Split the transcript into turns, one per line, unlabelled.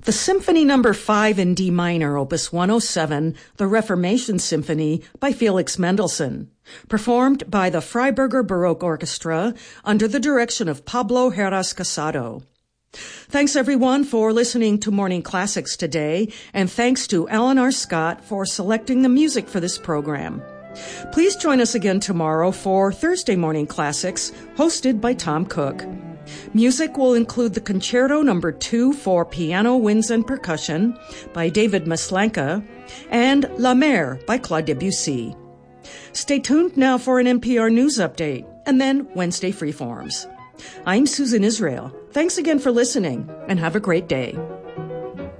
The Symphony No. 5 in D minor, Opus 107, the Reformation Symphony by Felix Mendelssohn, performed by the Freiburger Baroque Orchestra under the direction of Pablo Heras Casado. Thanks everyone for listening to Morning Classics today, and thanks to Alan R. Scott for selecting the music for this program. Please join us again tomorrow for Thursday Morning Classics, hosted by Tom Cook. Music will include the Concerto No. 2 for piano, winds, and percussion by David Maslanka and La Mer by Claude Debussy. Stay tuned now for an NPR News update and then Wednesday Freeforms. I'm Susan Israel. Thanks again for listening and have a great day.